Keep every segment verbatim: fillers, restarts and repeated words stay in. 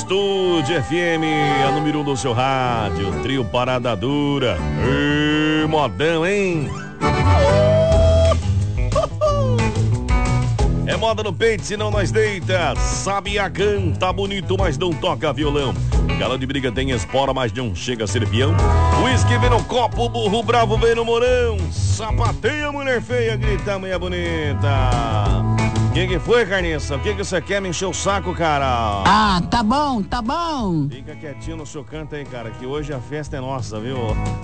Estúdio F M, a número um do seu rádio, trio Parada Dura. Ê, modão, hein? É moda no peito, senão nós deita. Sabia canta bonito, mas não toca violão. Galão de briga tem espora, mas não chega a ser peão. Whisky vem no copo, burro bravo vem no morão. Sapateia, mulher feia, grita, mulher bonita. O que que foi, Carniça? O que que você quer me encher o saco, cara? Ah, tá bom, tá bom. Fica quietinho no seu canto aí, cara, que hoje a festa é nossa, viu?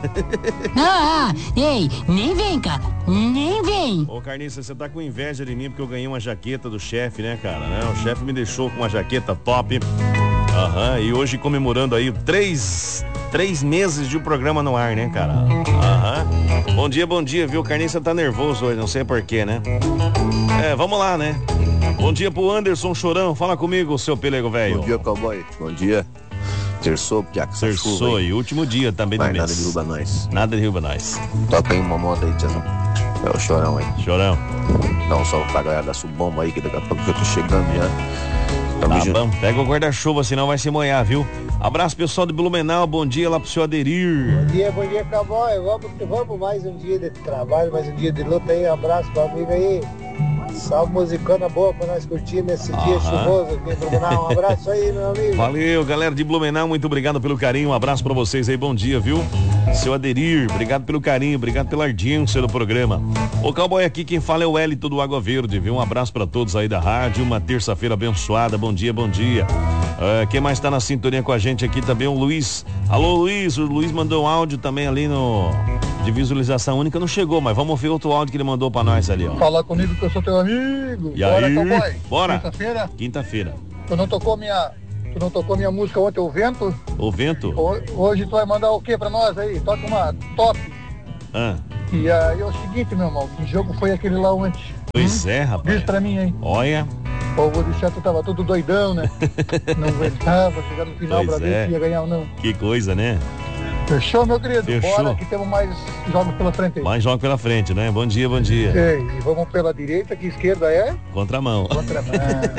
Ah, ah, ei, nem vem, cara, nem vem. Ô, Carniça, você tá com inveja de mim porque eu ganhei uma jaqueta do chefe, né, cara? Né? O chefe me deixou com uma jaqueta top. Aham, e hoje comemorando aí três, três meses de um programa no ar, né, cara? Aham. Bom dia, bom dia, viu? O Carniça tá nervoso hoje, não sei porquê, né? É, vamos lá, né? Bom dia pro Anderson Chorão, fala comigo, seu pelego velho. Bom dia, cowboy. Bom dia. Terçou, Piaca, Terçou e último dia também do mês. Nada derruba nós. Nada derruba nós. Toca aí uma moto aí, tiazão. É o Chorão aí. Chorão. Dá um salve pra galera da Subomba aí, que daqui a pouco eu tô chegando já. Tamo tá junto. Bom, pega o guarda-chuva, senão vai se molhar, viu? Abraço, pessoal de Blumenau, bom dia lá pro seu Aderir. Bom dia, bom dia, cowboy. Vamos, vamos mais um dia de trabalho, mais um dia de luta aí. Abraço pro amigo aí. Salve musicana boa pra nós curtir nesse dia chuvoso aqui em Blumenau. Um abraço aí, meu amigo. Valeu, galera de Blumenau, muito obrigado pelo carinho. Um abraço pra vocês aí, bom dia, viu? Seu Aderir, obrigado pelo carinho, obrigado pela audiência do programa. O cowboy aqui, quem fala é o Hélito do Água Verde, viu? Um abraço pra todos aí da rádio, uma terça-feira abençoada, bom dia, bom dia. Uh, quem mais tá na sintonia com a gente aqui também, o Luiz. Alô, Luiz, o Luiz mandou um áudio também ali no... de visualização única, não chegou, mas vamos ver outro áudio que ele mandou pra nós ali, ó. Fala comigo que eu sou teu amigo. E Bora, aí? cowboy. Bora. Quinta-feira? Quinta-feira. Tu não tocou minha... Tu não tocou minha música ontem, O Vento? O Vento? O, hoje tu vai mandar o que pra nós aí? Toca uma top. Ah. E aí é o seguinte, meu irmão, que jogo foi aquele lá ontem? Pois hum? é, rapaz. Diz pra mim aí. Olha. O povo de Chato tava todo doidão, né? Não aguentava chegar no final pois pra é. ver se ia ganhar ou não. Que coisa, né? Fechou, meu querido? Fechou. Bora que temos mais jogos pela frente aí. Mais jogos pela frente, né? Bom dia, bom dia. Ei, e vamos pela direita, que esquerda é? Contramão. Contramão.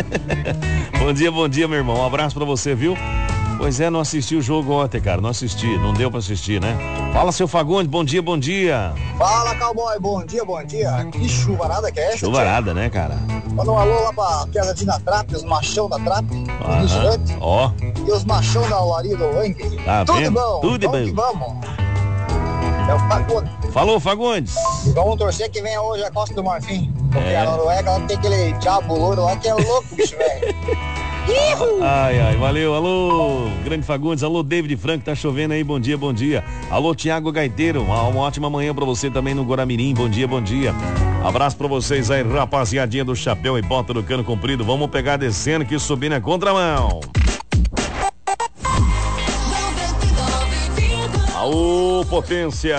Bom dia, bom dia, meu irmão. Um abraço pra você, viu? Pois é, não assisti o jogo ontem, cara. Não assisti, não deu pra assistir, né? Fala, seu Fagundes, bom dia, bom dia. Fala, cowboy, bom dia, bom dia. Que chuvarada que é essa? Chuvarada, né, cara? Manda um alô lá pra piazadinha da Trap, os machão da Trap, os vigilantes. Ó. E os machão da olaria do Wang. Tá Tudo vendo? bom, Tudo vamos bem. que vamos. É o Fagundes. Falou, Fagundes. E vamos torcer que venha hoje a Costa do Marfim. Porque É. a Noruega ela tem aquele diabo louro lá que é louco, bicho, velho. Ai, ai, valeu, alô, grande Fagundes, alô, David Franco, tá chovendo aí, bom dia, bom dia. Alô, Tiago Gaiteiro, uma, uma ótima manhã pra você também no Guaramirim, bom dia, bom dia. Abraço pra vocês aí, rapaziadinha do chapéu e bota do cano comprido, vamos pegar descendo que subir na contramão. Aô, potência!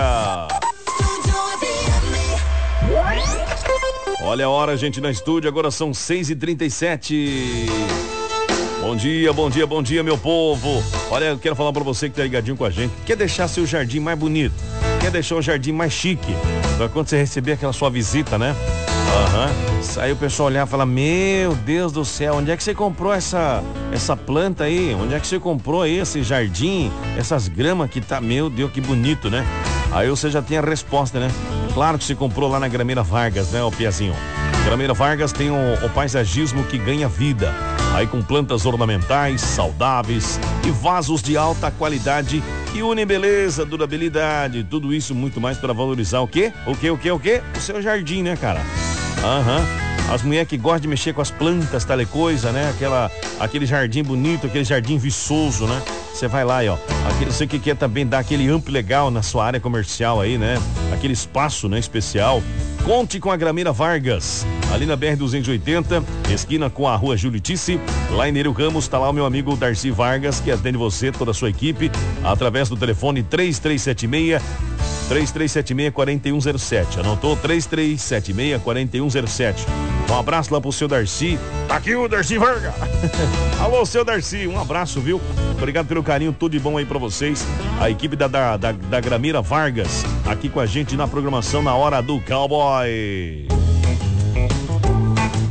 Olha a hora, gente, na estúdio, agora são seis e trinta e sete. Bom dia, bom dia, bom dia, meu povo. Olha, eu quero falar pra você que tá ligadinho com a gente. Quer deixar seu jardim mais bonito? Quer deixar o jardim mais chique? Pra quando você receber aquela sua visita, né? Aham. Uhum. Aí o pessoal olhar e falar, meu Deus do céu, onde é que você comprou essa, essa planta aí? Onde é que você comprou aí esse jardim? Essas gramas que tá, meu Deus, que bonito, né? Aí você já tem a resposta, né? Claro que você comprou lá na Grameira Vargas, né, o Piazinho? Grameira Vargas tem o, o paisagismo que ganha vida. Aí com plantas ornamentais, saudáveis e vasos de alta qualidade que unem beleza, durabilidade, tudo isso muito mais para valorizar o quê? O quê, o quê, o quê? O seu jardim, né, cara? Aham. Uhum. As mulheres que gostam de mexer com as plantas, tal e coisa, né? Aquela, aquele jardim bonito, aquele jardim viçoso, né? Você vai lá e ó, aquele, você que quer também dar aquele amplo legal na sua área comercial aí, né? Aquele espaço, né, especial. Conte com a Grameira Vargas, ali na B R duzentos e oitenta, esquina com a rua Julitice, lá em Neiro Ramos, tá lá o meu amigo Darcy Vargas, que atende você, toda a sua equipe, através do telefone três três sete seis, três três sete seis, quatro um zero sete. Anotou? três três sete seis, quatro um zero sete. Um abraço lá pro seu Darcy. Tá aqui o Darcy Vargas. Alô, seu Darcy, um abraço, viu? Obrigado pelo carinho, tudo de bom aí pra vocês. A equipe da, da, da, da Grameira Vargas, aqui com a gente na programação na Hora do Cowboy.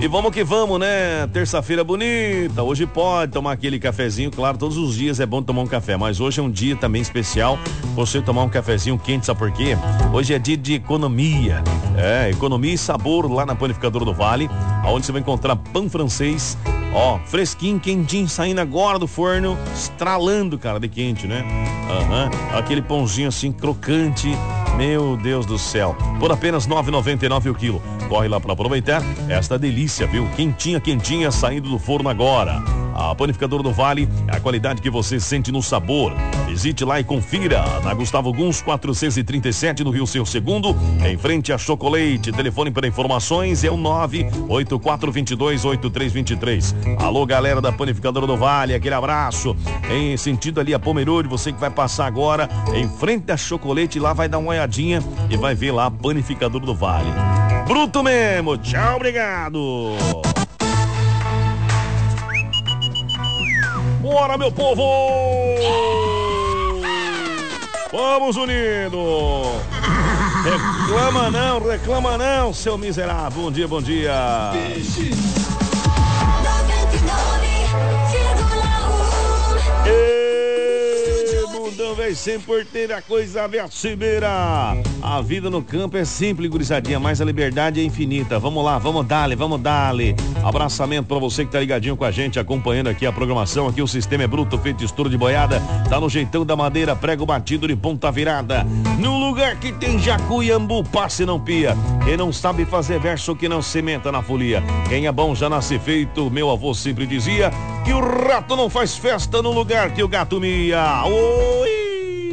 E vamos que vamos, né? Terça-feira bonita, hoje pode tomar aquele cafezinho, claro, todos os dias é bom tomar um café, mas hoje é um dia também especial, você tomar um cafezinho quente, sabe por quê? Hoje é dia de economia, é, economia e sabor lá na Panificadora do Vale, onde você vai encontrar pão francês, ó, fresquinho, quentinho, saindo agora do forno, estralando, cara, de quente, né? Aham, uhum. Aquele pãozinho assim, crocante, meu Deus do céu, por apenas nove reais e noventa e nove centavos o quilo. Corre lá para aproveitar esta delícia, viu? Quentinha, quentinha, saindo do forno agora. A Panificadora do Vale é a qualidade que você sente no sabor. Visite lá e confira. Na Gustavo Guns quatrocentos e trinta e sete, no Rio Seu Segundo, em frente a Chocolate. Telefone para informações é o nove oito quatro dois dois oito três dois três. Alô, galera da Panificadora do Vale, aquele abraço. Em sentido ali a Pomerode, você que vai passar agora em frente a Chocolate, lá vai dar uma olhadinha e vai ver lá a Panificadora do Vale. Bruto mesmo, tchau, obrigado. Bora, meu povo! Vamos unidos! Reclama não, reclama não, seu miserável. Bom dia, bom dia. Mundão, velho, sem porteira, coisa vê a cimeira. A vida no campo é simples, gurizadinha, mas a liberdade é infinita. Vamos lá, vamos dale, vamos dale. Abraçamento pra você que tá ligadinho com a gente, acompanhando aqui a programação. Aqui o sistema é bruto, feito estouro de boiada. Tá no jeitão da madeira, prego batido de ponta virada. No lugar que tem jacu e ambu, passe não pia. Quem não sabe fazer verso que não cimenta na folia. Quem é bom já nasce feito, meu avô sempre dizia que o rato não faz festa no lugar que o gato mia. Oi!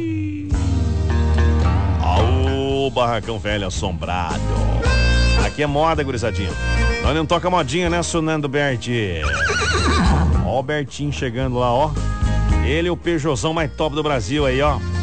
Aô, barracão velho assombrado. Aqui é moda, gurizadinha. Nós não toca modinha, né, Sonando Berti? Ó o Bertinho chegando lá, ó. Ele é o Peugeotzão mais top do Brasil aí, ó.